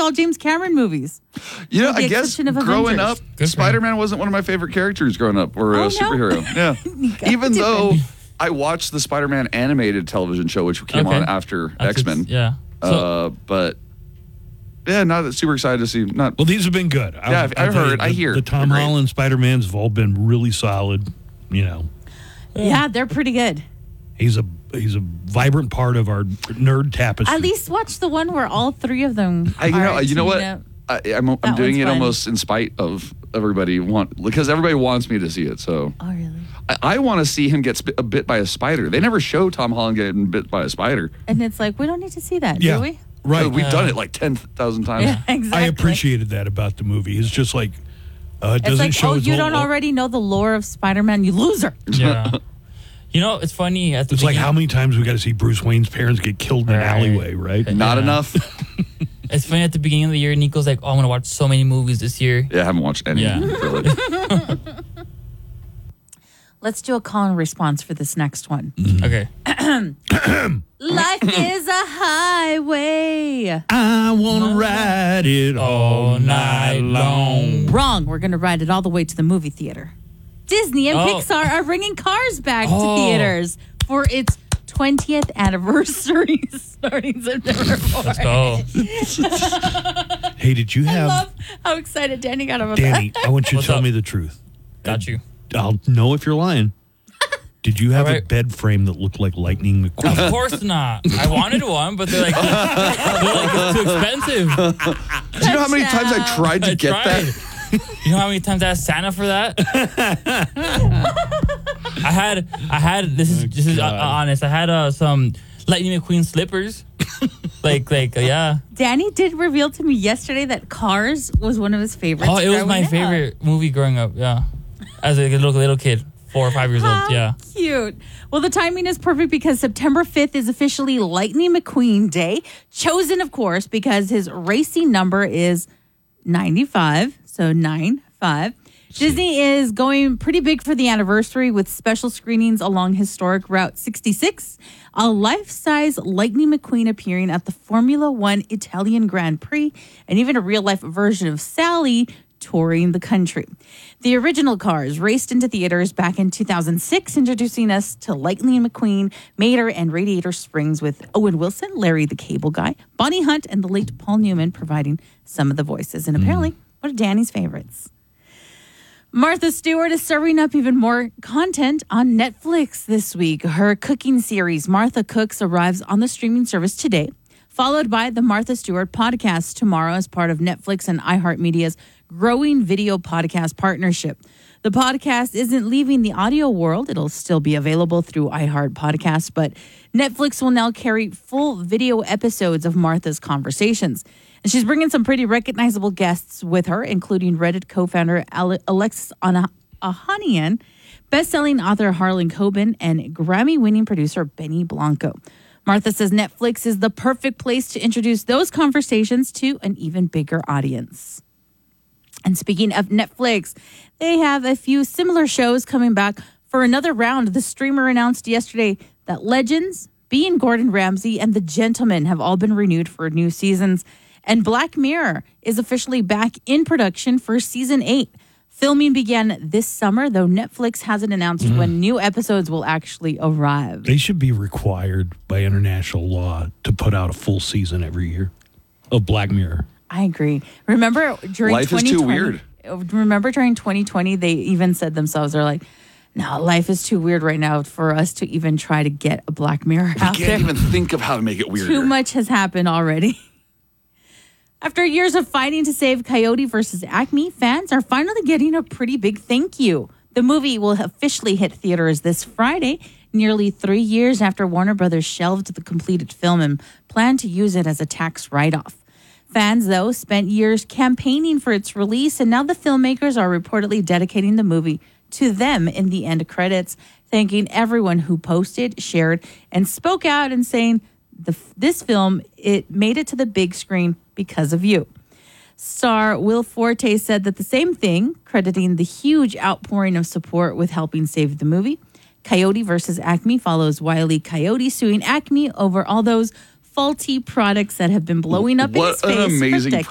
all James Cameron movies. You know, I guess growing up, Spider-Man wasn't one of my favorite characters growing up, or a superhero. Yeah. Even though I watched the Spider-Man animated television show, which came on after X-Men. Yeah. But yeah, not super excited to see. Well, these have been good. I hear. The Tom Holland Spider-Mans have all been really solid, you know. Yeah, they're pretty good. He's a vibrant part of our nerd tapestry. At least watch the one where all three of them. You know what? I'm doing it almost in spite of everybody because everybody wants me to see it. So. Oh really? I want to see him get bit by a spider. They never show Tom Holland getting bit by a spider. And it's like, we don't need to see that, do we? Right. We've done it like 10,000 times. Yeah, exactly. I appreciated that about the movie. It's just like, it doesn't like, show you don't already know the lore of Spider-Man, you loser. Yeah. You know, it's funny. It's like how many times we got to see Bruce Wayne's parents get killed in an alleyway, right? Not enough. It's funny at the beginning of the year, Nico's like, I'm going to watch so many movies this year. Yeah, I haven't watched any, really. Let's do a call and response for this next one. Okay. Life is a highway. I want to ride it all night long. Wrong. We're going to ride it all the way to the movie theater. Disney and Pixar are bringing Cars back to theaters for its 20th anniversary starting September 4th. Let's go. Hey, did you have... I love how excited Danny got about Danny, that. I want you to tell me the truth. Got you. I'll know if you're lying. Did you have a bed frame that looked like Lightning McQueen? Of course not. I wanted one, but they're like it's too expensive. Do you know how many times I tried to get that? You know how many times I asked Santa for that? I had this is honest. I had some Lightning McQueen slippers. Yeah. Danny did reveal to me yesterday that Cars was one of his favorites. Oh, it was my favorite movie growing up. Yeah, as a little kid, 4 or 5 years old. Yeah, cute. Well, the timing is perfect because September 5th is officially Lightning McQueen Day, chosen, of course, because his racing number is 95. So 95. Disney is going pretty big for the anniversary with special screenings along historic Route 66, a life-size Lightning McQueen appearing at the Formula One Italian Grand Prix, and even a real-life version of Sally touring the country. The original Cars raced into theaters back in 2006, introducing us to Lightning McQueen, Mater, and Radiator Springs with Owen Wilson, Larry the Cable Guy, Bonnie Hunt, and the late Paul Newman providing some of the voices. And apparently, one of Danny's favorites. Martha Stewart is serving up even more content on Netflix this week. Her cooking series, Martha Cooks, arrives on the streaming service today, followed by the Martha Stewart podcast tomorrow as part of Netflix and iHeartMedia's growing video podcast partnership. The podcast isn't leaving the audio world. It'll still be available through iHeart Podcasts, but Netflix will now carry full video episodes of Martha's conversations. And she's bringing some pretty recognizable guests with her, including Reddit co-founder Alexis Ohanian, best-selling author Harlan Coben, and Grammy-winning producer Benny Blanco. Martha says Netflix is the perfect place to introduce those conversations to an even bigger audience. And speaking of Netflix, they have a few similar shows coming back for another round. The streamer announced yesterday that Legends, Being Gordon Ramsay, and The Gentleman have all been renewed for new seasons. And Black Mirror is officially back in production for season 8. Filming began this summer, though Netflix hasn't announced when new episodes will actually arrive. They should be required by international law to put out a full season every year of Black Mirror. I agree. Remember during life is too weird. Remember during 2020, they even said themselves, they're like, no, life is too weird right now for us to even try to get a Black Mirror out there. I can't even think of how to make it weirder. Too much has happened already. After years of fighting to save Coyote versus Acme, fans are finally getting a pretty big thank you. The movie will officially hit theaters this Friday, nearly 3 years after Warner Brothers shelved the completed film and planned to use it as a tax write-off. Fans, though, spent years campaigning for its release, and now the filmmakers are reportedly dedicating the movie to them in the end credits, thanking everyone who posted, shared, and spoke out and saying, this film, it made it to the big screen because of you. Star Will Forte said that the same thing, crediting the huge outpouring of support with helping save the movie. Coyote versus Acme follows Wile E. Coyote suing Acme over all those faulty products that have been blowing up in his face. What an amazing